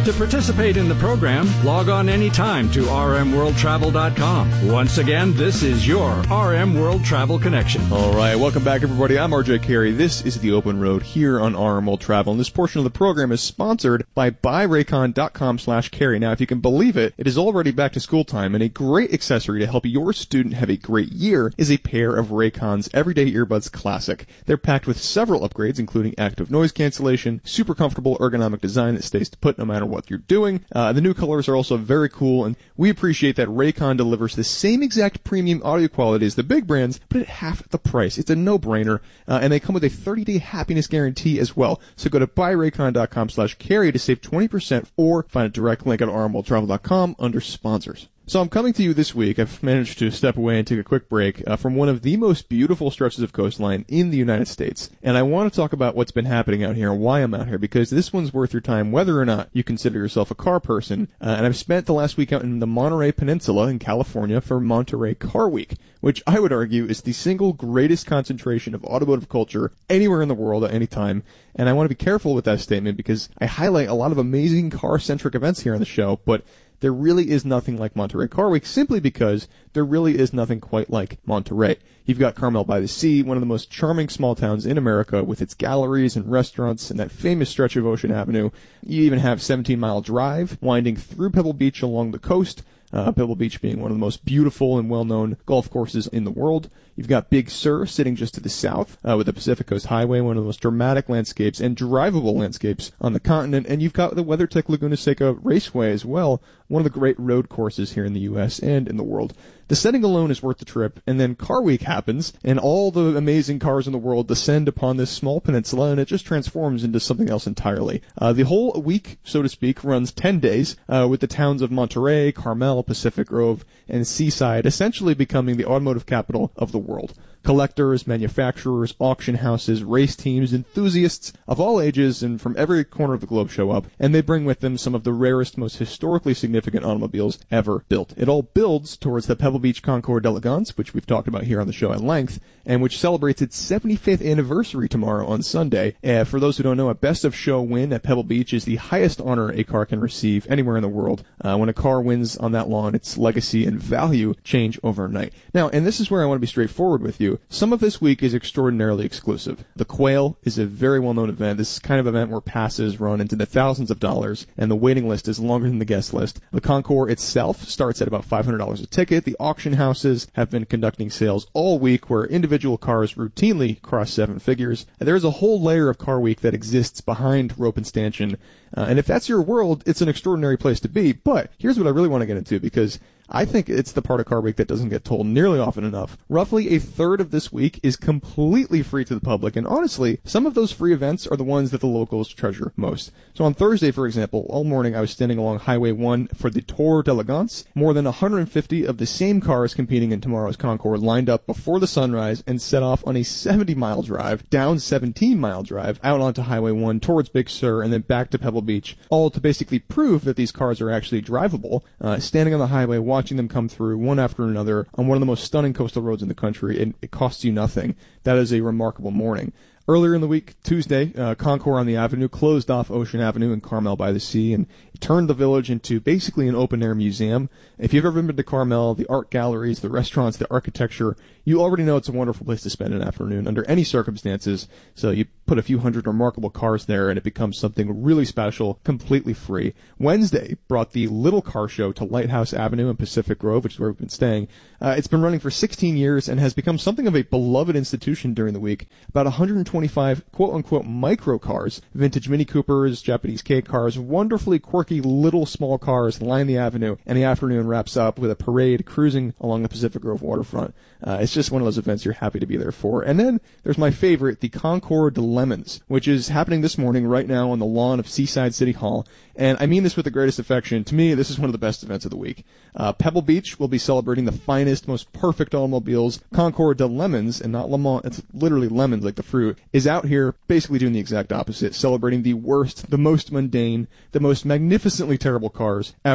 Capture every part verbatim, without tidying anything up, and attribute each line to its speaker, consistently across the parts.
Speaker 1: To participate in the program, log on anytime to r m world travel dot com. Once again, this is your R M World Travel Connection.
Speaker 2: All right, welcome back, everybody. I'm R J Carey. This is The Open Road here on R M World Travel, and this portion of the program is sponsored by buy raycon dot com slash carey. Now, if you can believe it, it is already back to school time, and a great accessory to help your student have a great year is a pair of Raycon's Everyday Earbuds Classic. They're packed with several upgrades, including active noise cancellation, super comfortable ergonomic design that stays put no matter what what you're doing. Uh, the new colors are also very cool, and we appreciate that Raycon delivers the same exact premium audio quality as the big brands, but at half the price. It's a no-brainer, uh, and they come with a thirty-day happiness guarantee as well. So go to buy raycon dot com slash carey to save twenty percent, or find a direct link at r m world travel dot com under sponsors. So I'm coming to you this week. I've managed to step away and take a quick break uh, from one of the most beautiful stretches of coastline in the United States. And I want to talk about what's been happening out here and why I'm out here, because this one's worth your time whether or not you consider yourself a car person. Uh, and I've spent the last week out in the Monterey Peninsula in California for Monterey Car Week, which I would argue is the single greatest concentration of automotive culture anywhere in the world at any time. And I want to be careful with that statement because I highlight a lot of amazing car-centric events here on the show, but there really is nothing like Monterey Car Week simply because there really is nothing quite like Monterey. You've got Carmel by the Sea, one of the most charming small towns in America with its galleries and restaurants and that famous stretch of Ocean Avenue. You even have seventeen mile drive winding through Pebble Beach along the coast. Uh, Pebble Beach being one of the most beautiful and well-known golf courses in the world. You've got Big Sur sitting just to the south uh, with the Pacific Coast Highway, one of the most dramatic landscapes and drivable landscapes on the continent. And you've got the WeatherTech Laguna Seca Raceway as well, one of the great road courses here in the U S and in the world. The setting alone is worth the trip, and then Car Week happens, and all the amazing cars in the world descend upon this small peninsula, and it just transforms into something else entirely. Uh, the whole week, so to speak, runs ten days, uh, with the towns of Monterey, Carmel, Pacific Grove, and Seaside essentially becoming the automotive capital of the world. Collectors, manufacturers, auction houses, race teams, enthusiasts of all ages and from every corner of the globe show up, and they bring with them some of the rarest, most historically significant automobiles ever built. It all builds towards the Pebble Beach Concours d'Elegance, which we've talked about here on the show at length, and which celebrates its seventy-fifth anniversary tomorrow on Sunday. Uh, for those who don't know, a Best of Show win at Pebble Beach is the highest honor a car can receive anywhere in the world. Uh, when a car wins on that lawn, its legacy and value change overnight. Now, and this is where I want to be straightforward with you. Some of this week is extraordinarily exclusive. The Quail is a very well-known event. This is kind of event where passes run into the thousands of dollars, and the waiting list is longer than the guest list. The Concours itself starts at about five hundred dollars a ticket. The auction houses have been conducting sales all week where individual cars routinely cross seven figures. There's a whole layer of Car Week that exists behind rope and stanchion, uh, and if that's your world, it's an extraordinary place to be. But here's what I really want to get into, because I think it's the part of Car Week that doesn't get told nearly often enough. Roughly a third of this week is completely free to the public, and honestly, some of those free events are the ones that the locals treasure most. So on Thursday, for example, all morning I was standing along Highway one for the Tour d'Elegance. More than one hundred fifty of the same cars competing in tomorrow's Concours lined up before the sunrise and set off on a seventy mile drive, down seventeen mile drive, out onto Highway one towards Big Sur, and then back to Pebble Beach, all to basically prove that these cars are actually drivable. Uh, standing on the highway, watching them come through one after another on one of the most stunning coastal roads in the country, and it costs you nothing. That is a remarkable morning. Earlier in the week, Tuesday, uh, Concours on the Avenue closed off Ocean Avenue in Carmel by the Sea and turned the village into basically an open-air museum. If you've ever been to Carmel, the art galleries, the restaurants, the architecture, you already know it's a wonderful place to spend an afternoon under any circumstances. So you put a few hundred remarkable cars there, and it becomes something really special, completely free. Wednesday brought the Little Car Show to Lighthouse Avenue in Pacific Grove, which is where we've been staying. Uh, it's been running for sixteen years and has become something of a beloved institution during the week. About one hundred twenty-five quote-unquote micro cars, vintage Mini Coopers, Japanese K cars, wonderfully quirky little small cars line the avenue, and the afternoon wraps up with a parade cruising along the Pacific Grove waterfront. Uh, it's just one of those events you're happy to be there for. And then there's my favorite, the Concours de Lemons, which is happening this morning right now on the lawn of Seaside City Hall. And I mean this with the greatest affection. To me, this is one of the best events of the week. Uh, Pebble Beach will be celebrating the finest, most perfect automobiles. Concours de Lemons, and not Le Mans, it's literally lemons like the fruit, is out here basically doing the exact opposite, celebrating the worst, the most mundane, the most magnificently terrible cars ever.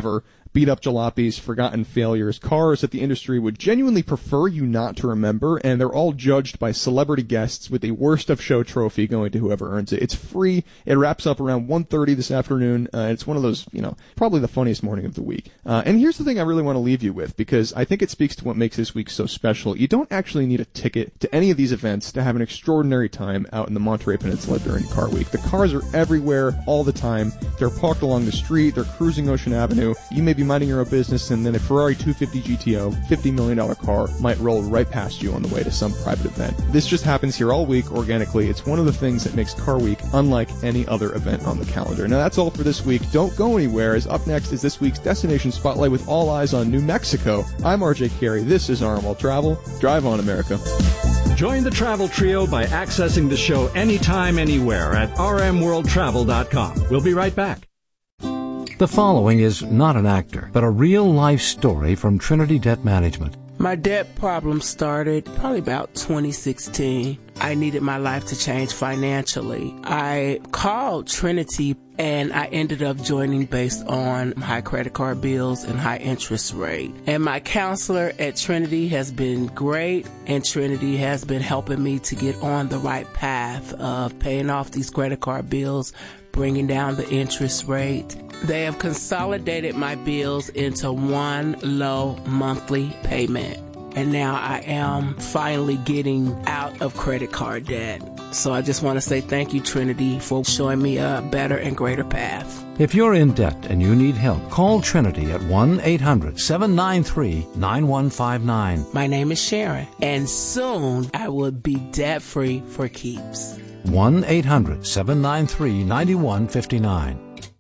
Speaker 2: beat-up jalopies, forgotten failures, cars that the industry would genuinely prefer you not to remember, and they're all judged by celebrity guests with a worst-of-show trophy going to whoever earns it. It's free. It wraps up around one thirty this afternoon. Uh, it's one of those, you know, probably the funniest morning of the week. Uh, and here's the thing I really want to leave you with, because I think it speaks to what makes this week so special. You don't actually need a ticket to any of these events to have an extraordinary time out in the Monterey Peninsula during Car Week. The cars are everywhere all the time. They're parked along the street. They're cruising Ocean Avenue. You may be minding your own business, and then a Ferrari two fifty G T O, fifty million dollars car, might roll right past you on the way to some private event. This just happens here all week organically. It's one of the things that makes Car Week unlike any other event on the calendar. Now, that's all for this week. Don't go anywhere, as up next is this week's Destination Spotlight with all eyes on New Mexico. I'm R J Carey. This is R M World Travel. Drive on, America.
Speaker 1: Join the travel trio by accessing the show anytime, anywhere at r m world travel dot com. We'll be right back.
Speaker 3: The following is not an actor, but a real-life story from Trinity Debt Management.
Speaker 4: My debt problem started probably about twenty sixteen. I needed my life to change financially. I called Trinity and I ended up joining based on high credit card bills and high interest rate. And my counselor at Trinity has been great, and Trinity has been helping me to get on the right path of paying off these credit card bills, bringing down the interest rate. They have consolidated my bills into one low monthly payment. And now I am finally getting out of credit card debt. So I just want to say thank you, Trinity, for showing me a better and greater path.
Speaker 3: If you're in debt and you need help, call Trinity at one eight hundred seven nine three nine one five nine.
Speaker 4: My name is Sharon, and soon I will be debt-free for keeps.
Speaker 3: one eight hundred seven nine three nine one five nine.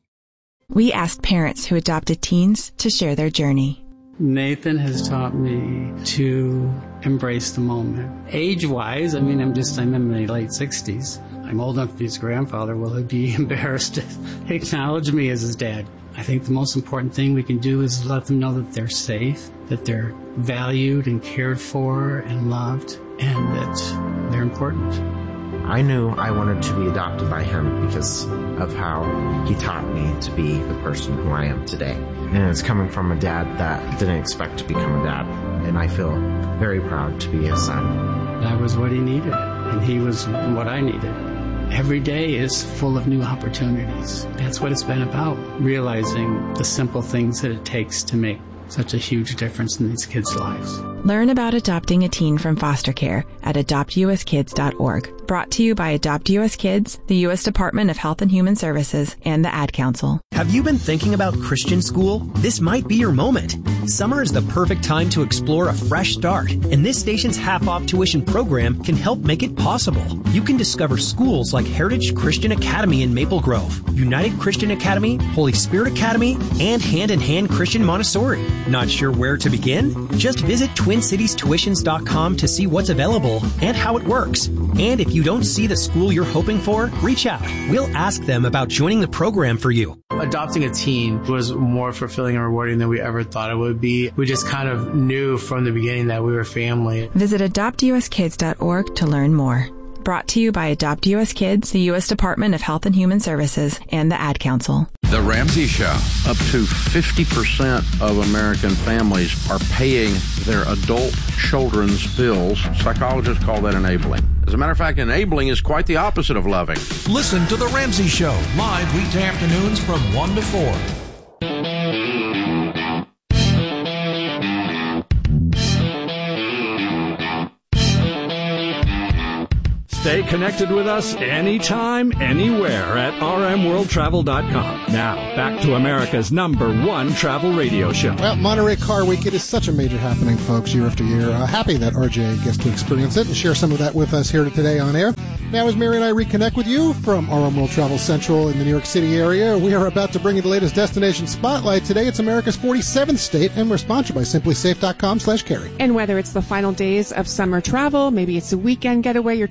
Speaker 5: We asked parents who adopted teens to share their journey.
Speaker 6: Nathan has taught me to embrace the moment. Age-wise, I mean, I'm just, I'm in my late sixties. I'm old enough to be his grandfather. Will he be embarrassed to acknowledge me as his dad? I think the most important thing we can do is let them know that they're safe, that they're valued and cared for and loved, and that they're important.
Speaker 7: I knew I wanted to be adopted by him because of how he taught me to be the person who I am today. And it's coming from a dad that didn't expect to become a dad. And I feel very proud to be his son.
Speaker 6: That was what he needed, and he was what I needed. Every day is full of new opportunities. That's what it's been about, realizing the simple things that it takes to make such a huge difference in these kids' lives.
Speaker 5: Learn about adopting a teen from foster care at adopt u s kids dot org. Brought to you by Adopt U S Kids, the U S Department of Health and Human Services, and the Ad Council.
Speaker 8: Have you been thinking about Christian school? This might be your moment. Summer is the perfect time to explore a fresh start, and this station's half-off tuition program can help make it possible. You can discover schools like Heritage Christian Academy in Maple Grove, United Christian Academy, Holy Spirit Academy, and Hand in Hand Christian Montessori. Not sure where to begin? Just visit twin cities tuitions dot com to see what's available and how it works. And if you don't see the school you're hoping for, reach out. We'll ask them about joining the program for you.
Speaker 9: Adopting a teen was more fulfilling and rewarding than we ever thought it would be. We just kind of knew from the beginning that we were family.
Speaker 5: Visit adopt u s kids dot org to learn more. Brought to you by Adopt U S Kids, the U S Department of Health and Human Services, and the Ad Council.
Speaker 10: The Ramsey Show. Up to fifty percent of American families are paying their adult children's bills. Psychologists call that enabling. As a matter of fact, enabling is quite the opposite of loving.
Speaker 11: Listen to The Ramsey Show, live weekday afternoons from one to four.
Speaker 1: Stay connected with us anytime, anywhere at r m world travel dot com. Now, back to America's number one travel radio show.
Speaker 12: Well, Monterey Car Week, it is such a major happening, folks, year after year. Uh, happy that R J gets to experience it and share some of that with us here today on air. Now, as Mary and I reconnect with you from R M World Travel Central in the New York City area, we are about to bring you the latest destination spotlight. Today, it's America's forty-seventh state, and we're sponsored by simply safe dot com slash carry.
Speaker 13: And whether it's the final days of summer travel, maybe it's a weekend getaway, you're trying to squeeze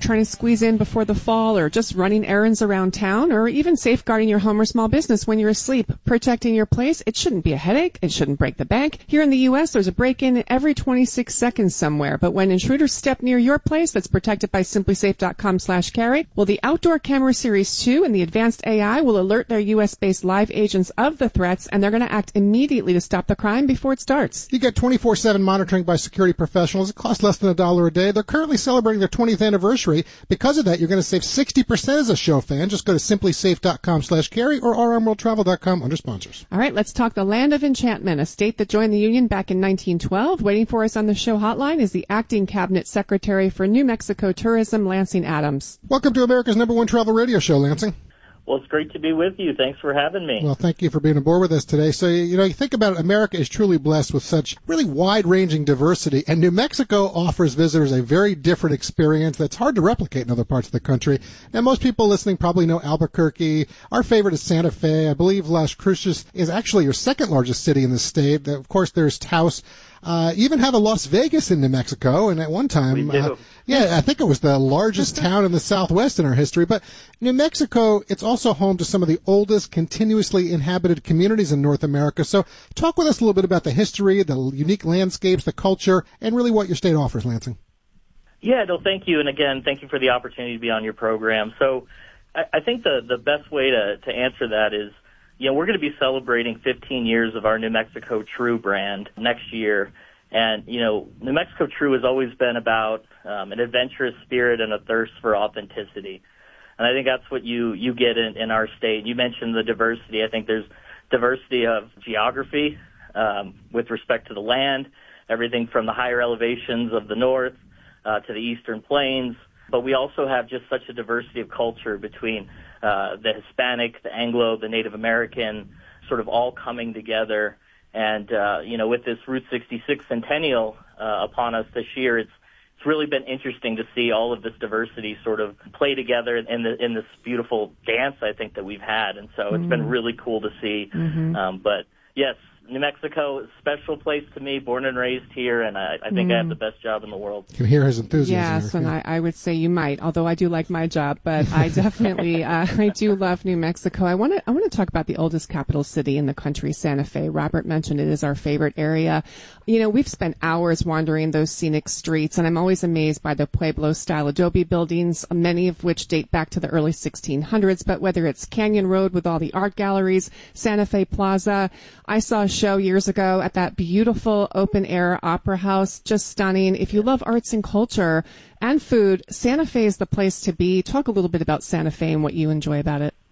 Speaker 13: squeeze in before the fall, or just running errands around town, or even safeguarding your home or small business when you're asleep. Protecting your place, it shouldn't be a headache. It shouldn't break the bank. Here in the U S, there's a break-in every twenty-six seconds somewhere. But when intruders step near your place that's protected by simply safe dot com slash carry, well, the Outdoor Camera Series two and the advanced A I will alert their U S-based live agents of the threats, and they're going to act immediately to stop the crime before it starts.
Speaker 12: You get twenty-four seven monitoring by security professionals. It costs less than a dollar a day. They're currently celebrating their twentieth anniversary. Because of that, you're going to save sixty percent as a show fan. Just go to simply safe dot com slash carry or r m world travel dot com under sponsors.
Speaker 13: All right, let's talk the Land of Enchantment, a state that joined the Union back in nineteen twelve. Waiting for us on the show hotline is the acting cabinet secretary for New Mexico Tourism, Lansing Adams.
Speaker 12: Welcome to America's number one travel radio show, Lansing.
Speaker 14: Well, it's great to be with you. Thanks for having me.
Speaker 12: Well, thank you for being aboard with us today. So, you know, you think about it, America is truly blessed with such really wide-ranging diversity, and New Mexico offers visitors a very different experience that's hard to replicate in other parts of the country. Now, most people listening probably know Albuquerque. Our favorite is Santa Fe. I believe Las Cruces is actually your second largest city in the state. Of course, there's Taos. Uh, even have a Las Vegas in New Mexico, and at one time,
Speaker 14: we do.
Speaker 12: Uh, yeah, I think it was the largest town in the Southwest in our history. But New Mexico, it's also home to some of the oldest continuously inhabited communities in North America. So talk with us a little bit about the history, the unique landscapes, the culture, and really what your state offers, Lansing.
Speaker 14: Yeah, no, thank you. And again, thank you for the opportunity to be on your program. So I, I think the, the best way to, to answer that is, you know, we're going to be celebrating fifteen years of our New Mexico True brand next year. And, you know, New Mexico True has always been about um, an adventurous spirit and a thirst for authenticity. And I think that's what you, you get in, in our state. You mentioned the diversity. I think there's diversity of geography um, with respect to the land, everything from the higher elevations of the north uh, to the eastern plains. But we also have just such a diversity of culture between uh, the Hispanic, the Anglo, the Native American, sort of all coming together. And, uh, you know, with this Route sixty-six centennial uh, upon us this year, it's it's really been interesting to see all of this diversity sort of play together in the in this beautiful dance, I think, that we've had. And so it's mm-hmm. been really cool to see. Mm-hmm. Um, but, yes, New Mexico is a special place to me, born and raised here, and I, I think mm. I have the best job in the world.
Speaker 12: You can hear his enthusiasm.
Speaker 13: Yes, and I, I would say you might, although I do like my job, but I definitely, uh, I do love New Mexico. I want to, I want to talk about the oldest capital city in the country, Santa Fe. Robert mentioned it is our favorite area. You know, we've spent hours wandering those scenic streets, and I'm always amazed by the Pueblo-style adobe buildings, many of which date back to the early sixteen hundreds, but whether it's Canyon Road with all the art galleries, Santa Fe Plaza, I saw a show years ago at that beautiful open-air opera house, just stunning. If you love arts and culture and food, Santa Fe is the place to be. Talk a little bit about Santa Fe and what you enjoy about it.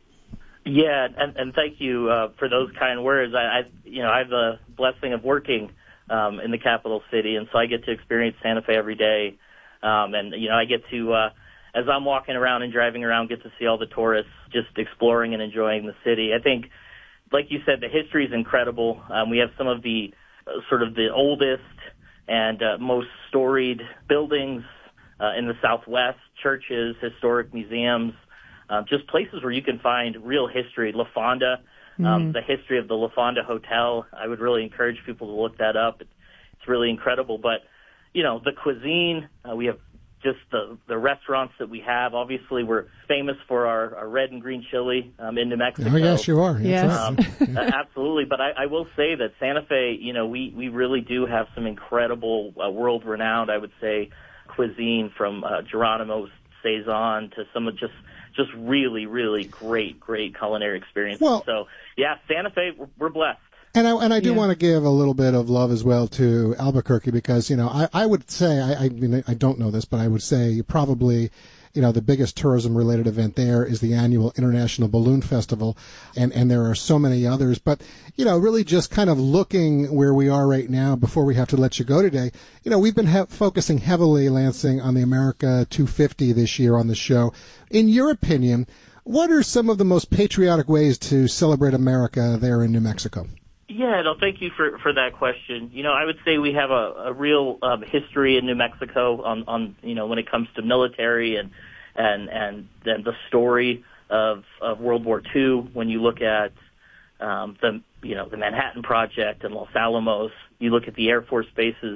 Speaker 14: Yeah, and, and thank you uh, for those kind words. I, I, you know, I have the blessing of working um, in the capital city, and so I get to experience Santa Fe every day. Um, and you know, I get to, uh, as I'm walking around and driving around, get to see all the tourists just exploring and enjoying the city. I think, like you said, the history is incredible. Um, we have some of the uh, sort of the oldest and uh, most storied buildings uh, in the Southwest, churches, historic museums, uh, just places where you can find real history. La Fonda, um, mm-hmm. the history of the La Fonda Hotel. I would really encourage people to look that up. It's really incredible. But, you know, the cuisine, uh, we have just the, the restaurants that we have. Obviously, we're famous for our, our red and green chili um, in New Mexico.
Speaker 12: Oh, yes, you are.
Speaker 13: Yes.
Speaker 14: Um, absolutely. But I, I will say that Santa Fe, you know, we, we really do have some incredible, uh, world-renowned, I would say, cuisine from uh, Geronimo's Saison to some of just just really, really great, great culinary experiences.
Speaker 12: Well,
Speaker 14: so, yeah, Santa Fe, we're, we're blessed.
Speaker 12: And I, and I do
Speaker 13: yeah.
Speaker 12: want to give a little bit of love as well to Albuquerque because, you know, I, I would say, I, I mean, I don't know this, but I would say probably, you know, the biggest tourism-related event there is the annual International Balloon Festival, and, and there are so many others. But, you know, really just kind of looking where we are right now before we have to let you go today, you know, we've been he- focusing heavily, Lansing, on the America two fifty this year on the show. In your opinion, what are some of the most patriotic ways to celebrate America there in New Mexico?
Speaker 14: Yeah, no, thank you for, for that question. You know, I would say we have a, a real um, history in New Mexico on, on, you know, when it comes to military and and and, and the story of, of World War Two. When you look at um, the, you know, the Manhattan Project and Los Alamos, you look at the Air Force bases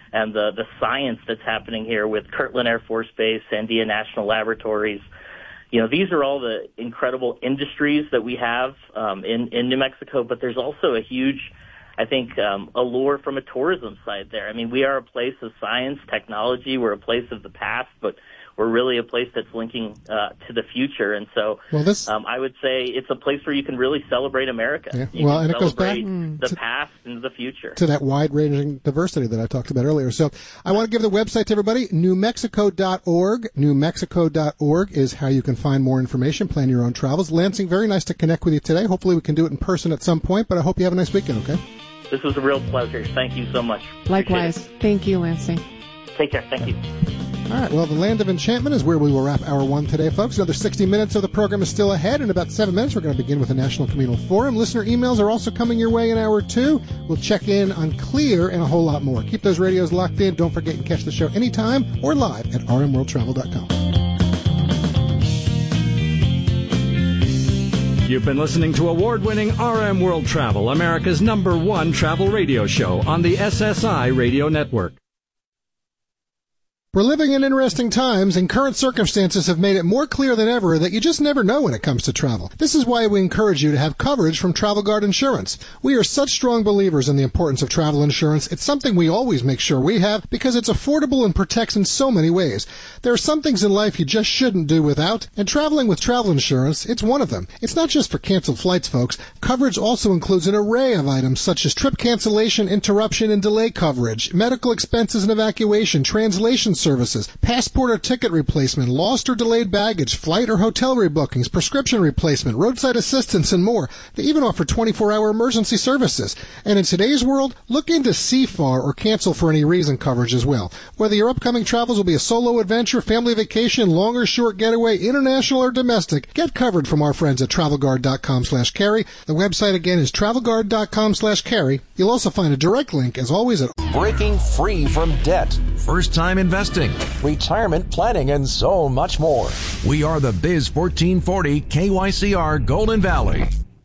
Speaker 14: and the, the science that's happening here with Kirtland Air Force Base, Sandia National Laboratories. You know, these are all the incredible industries that we have um, in, in New Mexico, but there's also a huge, I think, um, allure from a tourism side there. I mean, we are a place of science, technology. We're a place of the past, but we're really a place that's linking uh, to the future. And so
Speaker 12: well, this,
Speaker 14: um, I would say it's a place where you can really celebrate America.
Speaker 12: Yeah.
Speaker 14: You
Speaker 12: well,
Speaker 14: can
Speaker 12: and it goes back
Speaker 14: the
Speaker 12: to,
Speaker 14: past and the future.
Speaker 12: To that wide-ranging diversity that I talked about earlier. So I want to give the website to everybody, new mexico dot org. new mexico dot org is how you can find more information, plan your own travels. Lansing, very nice to connect with you today. Hopefully we can do it in person at some point, but I hope you have a nice weekend, okay?
Speaker 14: This was a real pleasure. Thank you so much.
Speaker 13: Likewise. Thank you, Lansing.
Speaker 14: Take care. Thank you.
Speaker 12: All right, well, the Land of Enchantment is where we will wrap hour one today, folks. Another sixty minutes of the program is still ahead. In about seven minutes, we're going to begin with the National Communal Forum. Listener emails are also coming your way in hour two. We'll check in on Clear and a whole lot more. Keep those radios locked in. Don't forget you can catch the show anytime or live at r m world travel dot com.
Speaker 1: You've been listening to award-winning R M World Travel, America's number one travel radio show on the S S I Radio Network.
Speaker 12: We're living in interesting times, and current circumstances have made it more clear than ever that you just never know when it comes to travel. This is why we encourage you to have coverage from Travel Guard Insurance. We are such strong believers in the importance of travel insurance. It's something we always make sure we have because it's affordable and protects in so many ways. There are some things in life you just shouldn't do without, and traveling with travel insurance, it's one of them. It's not just for canceled flights, folks. Coverage also includes an array of items such as trip cancellation, interruption, and delay coverage, medical expenses and evacuation, translation services, passport or ticket replacement, lost or delayed baggage, flight or hotel rebookings, prescription replacement, roadside assistance, and more. They even offer twenty-four hour emergency services. And in today's world, look into C F A R or cancel for any reason coverage as well. Whether your upcoming travels will be a solo adventure, family vacation, long or short getaway, international or domestic, get covered from our friends at travel guard dot com slash carry. The website again is travel guard dot com slash carry. You'll also find a direct link, as always, at
Speaker 11: breaking free from debt, first-time investing, retirement planning, and so much more. We are the Biz fourteen forty K Y C R Golden Valley.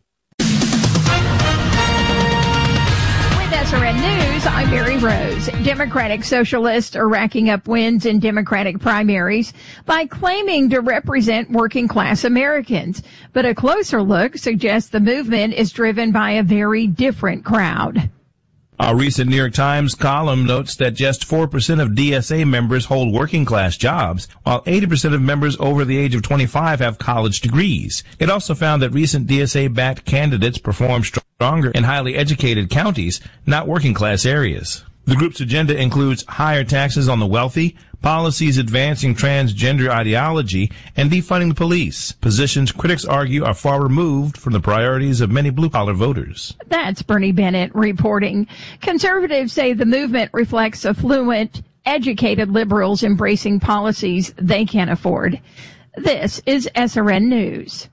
Speaker 15: With S R N News, I'm Mary Rose. Democratic Socialists are racking up wins in Democratic primaries by claiming to represent working-class Americans. But a closer look suggests the movement is driven by a very different crowd.
Speaker 16: A recent New York Times column notes that just four percent of D S A members hold working-class jobs, while eighty percent of members over the age of twenty-five have college degrees. It also found that recent D S A-backed candidates perform stronger in highly educated counties, not working-class areas. The group's agenda includes higher taxes on the wealthy, policies advancing transgender ideology, and defunding the police, positions critics argue are far removed from the priorities of many blue-collar voters.
Speaker 15: That's Bernie Bennett reporting. Conservatives say the movement reflects affluent, educated liberals embracing policies they can't afford. This is S R N News.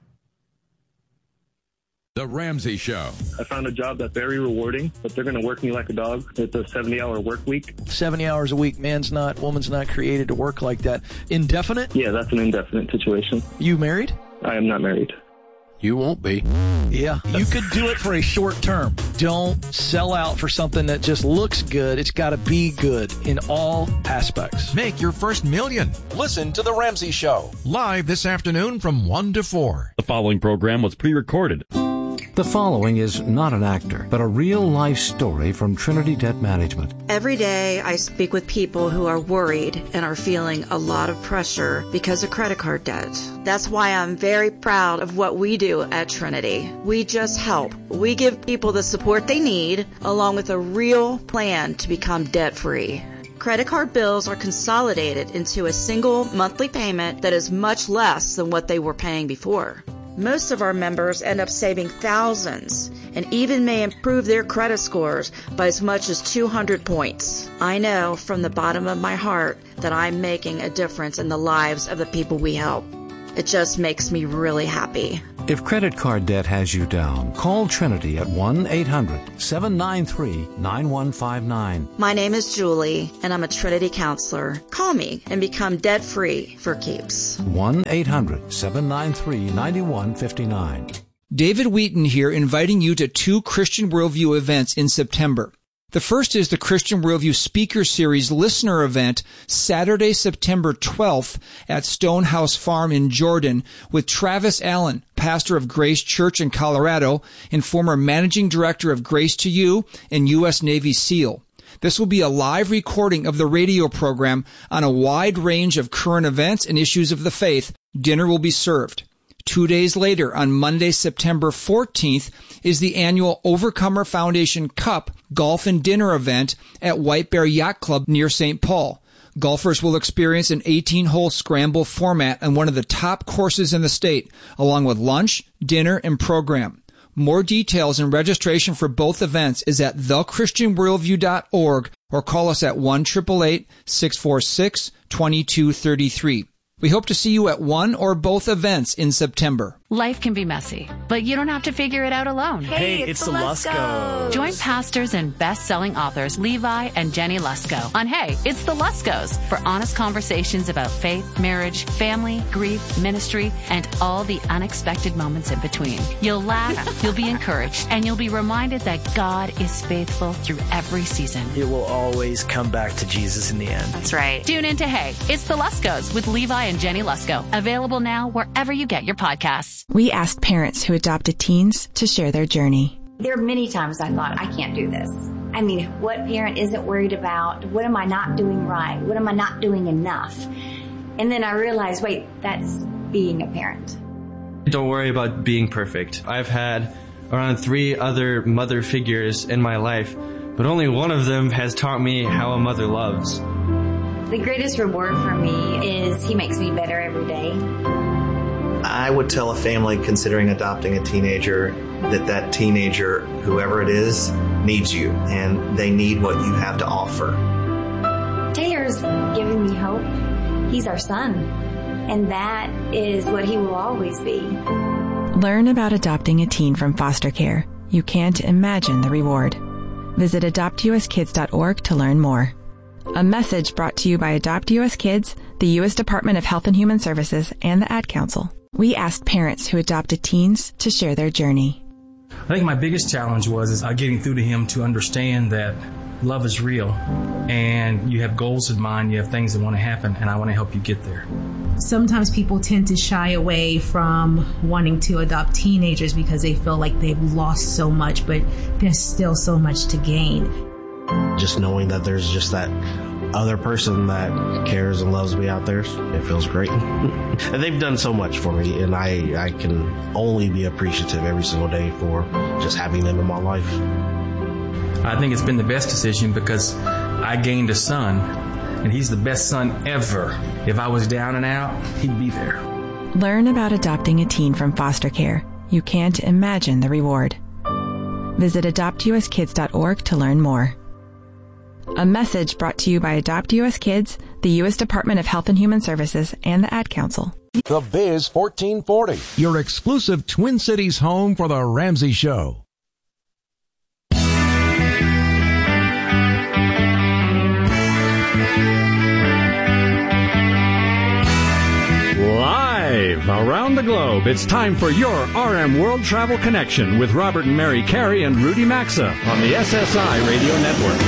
Speaker 17: The Ramsey Show.
Speaker 18: I found a job that's very rewarding, but they're going to work me like a dog. It's a seventy hour work week.
Speaker 19: seventy hours a week. Man's not, woman's not created to work like that. Indefinite?
Speaker 18: Yeah, that's an indefinite situation.
Speaker 19: You married?
Speaker 18: I am not married.
Speaker 10: You won't be.
Speaker 19: Yeah. You could do it for a short term. Don't sell out for something that just looks good. It's got to be good in all aspects.
Speaker 11: Make your first million. Listen to The Ramsey Show. Live this afternoon from one to four.
Speaker 20: The following program was pre-recorded.
Speaker 3: The following is not an actor, but a real-life story from Trinity Debt Management.
Speaker 21: Every day I speak with people who are worried and are feeling a lot of pressure because of credit card debt. That's why I'm very proud of what we do at Trinity. We just help. We give people the support they need, along with a real plan to become debt-free. Credit card bills are consolidated into a single monthly payment that is much less than what they were paying before. Most of our members end up saving thousands and even may improve their credit scores by as much as two hundred points. I know from the bottom of my heart that I'm making a difference in the lives of the people we help. It just makes me really happy.
Speaker 3: If credit card debt has you down, call Trinity at one eight hundred seven nine three nine one five nine.
Speaker 21: My name is Julie, and I'm a Trinity counselor. Call me and become debt-free for keeps.
Speaker 3: one eight hundred seven nine three nine one five nine.
Speaker 22: David Wheaton here, inviting you to two Christian Worldview events in September.
Speaker 17: The first is the Christian Worldview Speaker Series Listener Event, Saturday, September twelfth at Stonehouse Farm in Jordan with Travis Allen, pastor of Grace Church in Colorado and former managing director of Grace to You and U S Navy SEAL. This will be a live recording of the radio program on a wide range of current events and issues of the faith. Dinner will be served. Two days later, on Monday, September fourteenth, is the annual Overcomer Foundation Cup Golf and Dinner event at White Bear Yacht Club near Saint Paul. Golfers will experience an eighteen-hole scramble format on one of the top courses in the state, along with lunch, dinner, and program. More details and registration for both events is at the christian worldview dot org or call us at one eight eight eight, six four six, two two three three. We hope to see you at one or both events in September.
Speaker 22: Life can be messy, but you don't have to figure it out alone.
Speaker 23: Hey, hey it's, it's the Luskos.
Speaker 22: Join pastors and best-selling authors Levi and Jenny Lusko on Hey, It's the Luskos for honest conversations about faith, marriage, family, grief, ministry, and all the unexpected moments in between. You'll laugh, you'll be encouraged, and you'll be reminded that God is faithful through every season.
Speaker 23: It will always come back to Jesus in the end.
Speaker 22: That's right. Tune in to Hey, It's the Luskos with Levi and Jenny Lusko. Available now wherever you get your podcasts.
Speaker 5: We asked parents who adopted teens to share their journey.
Speaker 24: There are many times I thought, I can't do this. I mean, what parent isn't worried about, what am I not doing right? What am I not doing enough? And then I realized, wait, that's being a parent.
Speaker 25: Don't worry about being perfect. I've had around three other mother figures in my life, but only one of them has taught me how a mother loves.
Speaker 24: The greatest reward for me is he makes me better every day.
Speaker 26: I would tell a family considering adopting a teenager that that teenager, whoever it is, needs you, and they need what you have to offer.
Speaker 24: Taylor's giving me hope. He's our son, and that is what he will always be.
Speaker 5: Learn about adopting a teen from foster care. You can't imagine the reward. Visit adopt u s kids dot org to learn more. A message brought to you by Adopt U S Kids, the U S Department of Health and Human Services, and the Ad Council. We asked parents who adopted teens to share their journey.
Speaker 27: I think my biggest challenge was is, uh, getting through to him to understand that love is real and you have goals in mind, you have things that want to happen, and I want to help you get there.
Speaker 28: Sometimes people tend to shy away from wanting to adopt teenagers because they feel like they've lost so much, but there's still so much to gain.
Speaker 7: Just knowing that there's just that other person that cares and loves me out there, it feels great. And they've done so much for me, and I, I can only be appreciative every single day for just having them in my life.
Speaker 27: I think it's been the best decision because I gained a son, and he's the best son ever. If I was down and out, he'd be there.
Speaker 5: Learn about adopting a teen from foster care. You can't imagine the reward. Visit adopt u s kids dot org to learn more. A message brought to you by Adopt U S Kids, the U S Department of Health and Human Services, and the Ad Council.
Speaker 11: The Biz fourteen forty, your exclusive Twin Cities home for The Ramsey Show.
Speaker 1: Live around the globe, it's time for your R M World Travel Connection with Robert and Mary Carey and Rudy Maxa on the S S I Radio Network.